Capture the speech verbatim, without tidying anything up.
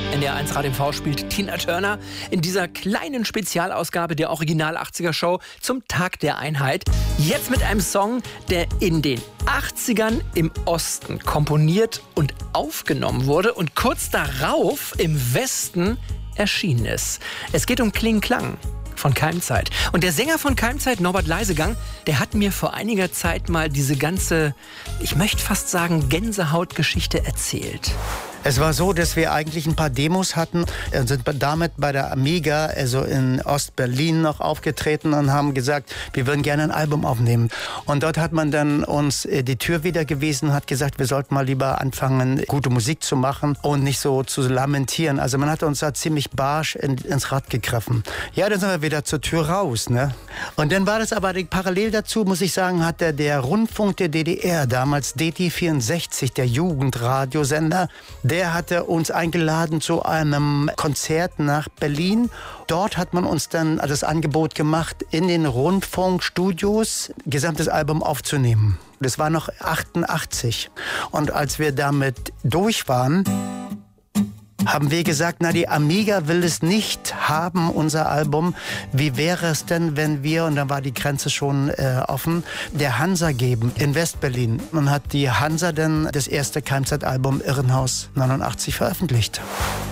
N D R eins Radio M V spielt Tina Turner in dieser kleinen Spezialausgabe der Original achtziger Show zum Tag der Einheit. Jetzt mit einem Song, der in den achtzigern im Osten komponiert und aufgenommen wurde und kurz darauf im Westen erschienen ist. Es geht um Kling Klang von Keimzeit. Und der Sänger von Keimzeit, Norbert Leisegang, der hat mir vor einiger Zeit mal diese ganze, ich möchte fast sagen, Gänsehautgeschichte erzählt. Es war so, dass wir eigentlich ein paar Demos hatten und sind damit bei der Amiga, also in Ostberlin, noch aufgetreten und haben gesagt, wir würden gerne ein Album aufnehmen. Und dort hat man dann uns die Tür wieder gewiesen und hat gesagt, wir sollten mal lieber anfangen, gute Musik zu machen und nicht so zu lamentieren. Also man hat uns da ziemlich barsch in, ins Rad gegriffen. Ja, dann sind wir wieder zur Tür raus, ne? Und dann war das aber parallel dazu, muss ich sagen, hat der, der Rundfunk der D D R, damals D T vierundsechzig, der Jugendradiosender, der hatte uns eingeladen zu einem Konzert nach Berlin. Dort hat man uns dann das Angebot gemacht, in den Rundfunkstudios ein gesamtes Album aufzunehmen. Das war noch achtundachtzig. Und als wir damit durch waren, haben wir gesagt, na, die Amiga will es nicht haben, unser Album. Wie wäre es denn, wenn wir, und dann war die Grenze schon äh, offen, der Hansa geben in Westberlin. Und hat die Hansa dann das erste Keimzeit-Album Irrenhaus neunundachtzig veröffentlicht.